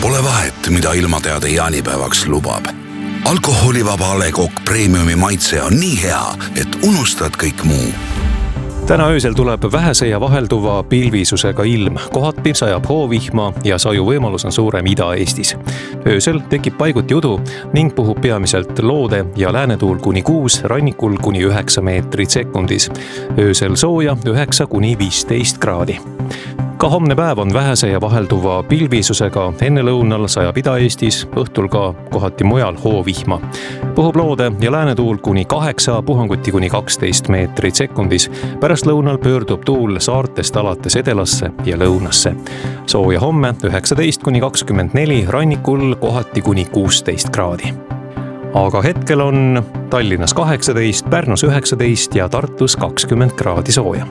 Pole vahet, mida ilmateade jaanipäevaks lubab. Alkoholivaba A. Le Coq Premiumi maitse on nii hea, et unustad kõik muu. Täna öösel tuleb vähese ja vahelduva pilvisusega ilm. Kohati sajab hoovihma ja saju võimalus on suurem Ida-Eestis. Öösel tekib paiguti udu ning puhub peamiselt loode ja läänetuul kuni 6, rannikul kuni 9 meetrit sekundis. Öösel sooja 9 kuni 15 kraadi. Ka homne päev on vähese ja vahelduva pilvisusega. Enne lõunal sajab Ida-Eestis, õhtul ka kohati mujal hoovihma. Puhub loode ja läänetuul kuni 8, puhanguti kuni 12 meetrit sekundis. Pärast lõunal pöördub tuul saartest alates edelasse ja lõunasse. Sooja homme 19 kuni 24, rannikul kohati kuni 16 kraadi. Aga hetkel on Tallinnas 18, Pärnus 19 ja Tartus 20 kraadi sooja.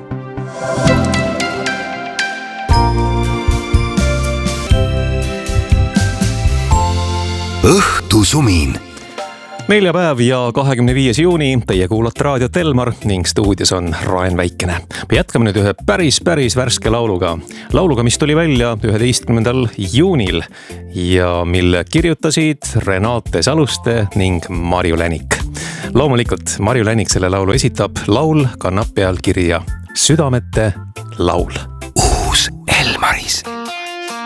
Õhtusumin. Neljapäev ja 25. juuni, teie kuulate raadiot Elmar ning stuudios on Raen Väikene. Me jätkame nüüd ühe päris värske lauluga. Lauluga, mis tuli välja 11. juunil ja mille kirjutasid Renate Saluste ning Marju Länik. Loomulikult Marju Länik selle laulu esitab, laul kannab pealkirja Südamete laul.